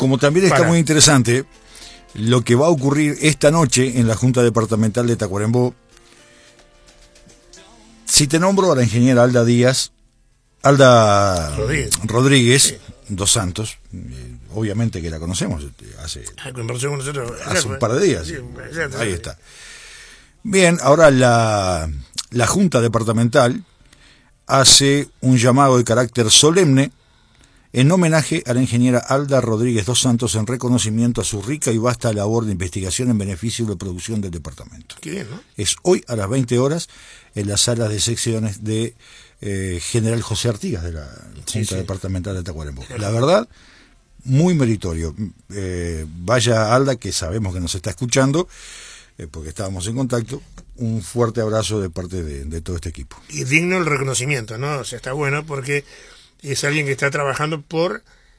Como también está muy interesante lo que va a ocurrir esta noche en la Junta Departamental de Tacuarembó. Si te nombro a la ingeniera Alda Rodríguez sí. Dos Santos, obviamente que la conocemos hace un par de días. Sí, ahí está. Bien, ahora la Junta Departamental hace un llamado de carácter solemne en homenaje a la ingeniera Alda Rodríguez Dos Santos en reconocimiento a su rica y vasta labor de investigación en beneficio de la producción del departamento. Qué bien, ¿no? Es hoy a las 20 horas en las salas de secciones de General José Artigas de la Junta Departamental de Tacuarembó. La verdad, muy meritorio. Vaya Alda, que sabemos que nos está escuchando, porque estábamos en contacto. Un fuerte abrazo de parte de todo este equipo. Y digno el reconocimiento, ¿no? O sea, está bueno porque es alguien que está trabajando por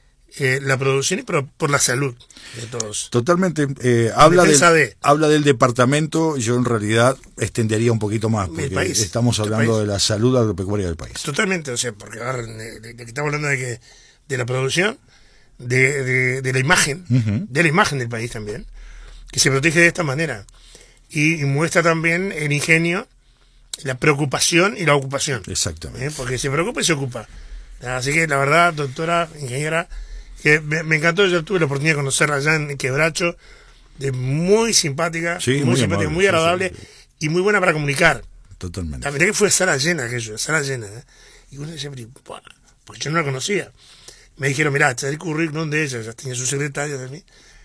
la producción y por la salud de todos. Totalmente. Habla del departamento, yo en realidad extendería un poquito más, porque estamos hablando de la salud agropecuaria del país. Totalmente, o sea, porque ahora estamos hablando de la producción, de la imagen, de la imagen del país también, que se protege de esta manera. Y muestra también el ingenio, la preocupación y la ocupación. Exactamente. Porque se preocupa y se ocupa. Así que la verdad, doctora, ingeniera, que me encantó. Yo tuve la oportunidad de conocerla allá en Quebracho, muy simpática, muy simpática, amable, muy agradable y muy buena para comunicar. Totalmente. La verdad que fue sala llena aquello, sala llena. Y uno decía, porque yo no la conocía. Me dijeron, mirá, está el currículum de ella, ya tenía su secretaria de mí.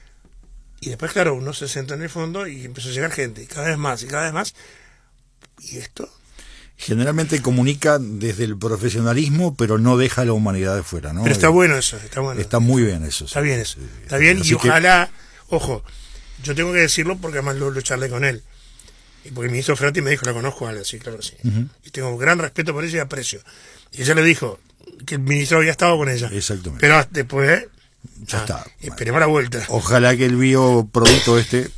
Y después, claro, uno se sentó en el fondo y empezó a llegar gente, y cada vez más, y cada vez más. ¿Y esto? Generalmente comunica desde el profesionalismo, pero no deja a la humanidad de fuera, ¿no? Pero está bueno eso, está bueno. Está muy bien eso. Está bien eso, está bien. Y ojalá, ojo, yo tengo que decirlo porque además lo charlé con él. Y porque el ministro Frati me dijo, la conozco a él, sí, claro que sí. Y tengo gran respeto por ella y aprecio. Y ella le dijo que el ministro había estado con ella. Exactamente. Pero después... Ya está. Esperemos la vuelta. Ojalá que el bioproducto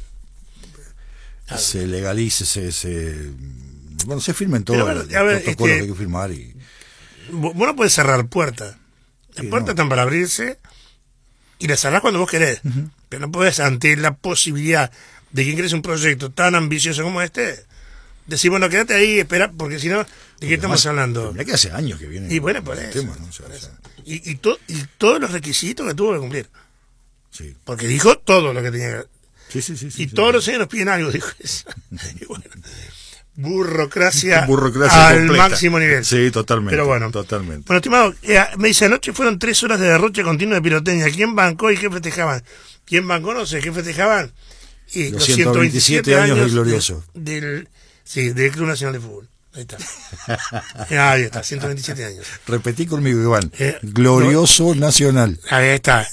se legalice, se firmen todos los protocolos que hay que firmar. Vos no podés cerrar puertas. Las puertas están para abrirse y las cerrás cuando vos querés. Pero no podés, ante la posibilidad de que ingrese un proyecto tan ambicioso como este, decir, bueno, quédate ahí, espera, porque si no, ¿de qué estamos hablando? Mira que hace años que viene. Y bueno, por eso. Temas, ¿no? Y todos los requisitos que tuvo que cumplir. Sí. Porque dijo todo lo que tenía que... Sí. Y todos los años nos piden algo, dijo eso. Y bueno, burocracia al completa. Máximo nivel. Sí, totalmente. Pero bueno, totalmente. Bueno, estimado, me dice, anoche fueron 3 horas de derroche continuo de pirotecnia. ¿Quién bancó y qué festejaban? ¿Quién bancó? No sé, ¿qué festejaban? Y los 127 años del glorioso. Del Club Nacional de Fútbol. Ahí está. Ahí está, 127 años. Repetí conmigo, Iván. Glorioso Nacional. Ahí está.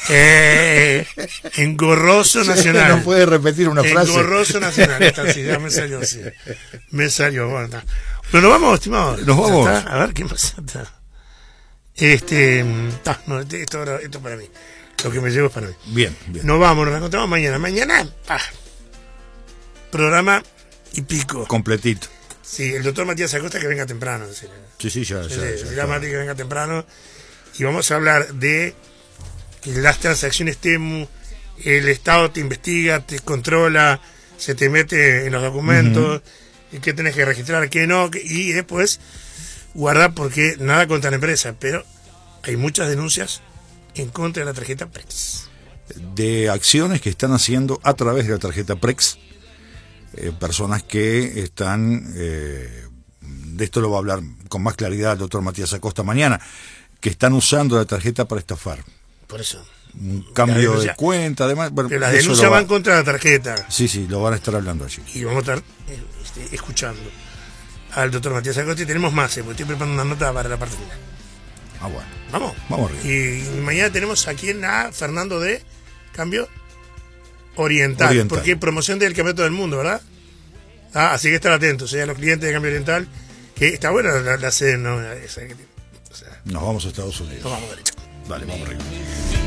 Engorroso Nacional. No puede repetir una frase. Engorroso Nacional. Está, sí, ya me salió, sí. Me salió, bueno, está. Pero nos vamos, estimado. Nos vamos. A ver, ¿qué pasa? Esto para mí. Lo que me llevo es para mí. Bien. Nos vamos, nos encontramos mañana. Mañana, programa y pico. Completito. Sí, el doctor Matías Acosta que venga temprano. Sí, ya. Matías que venga temprano. Y vamos a hablar de las transacciones TEMU. El Estado te investiga, te controla, se te mete en los documentos, qué tenés que registrar, qué no, y después guardar, porque nada contra la empresa, pero hay muchas denuncias en contra de la tarjeta Prex. De acciones que están haciendo a través de la tarjeta Prex. Personas que están, de esto lo va a hablar con más claridad el doctor Matías Acosta mañana, que están usando la tarjeta para estafar. Por eso. Un cambio de cuenta, además. Bueno, pero las denuncias van contra la tarjeta. Sí, lo van a estar hablando allí. Y vamos a estar escuchando al doctor Matías Acosta y tenemos más, porque estoy preparando una nota para la parte final. Bueno. Vamos arriba. Y mañana tenemos aquí a Fernando de Cambio Oriental, porque promoción del Campeonato del Mundo, ¿verdad? Así que estar atentos, a los clientes de Cambio Oriental, que está buena la sede, ¿no? Nos vamos a Estados Unidos. Nos vamos derecho. Dale, vamos arriba.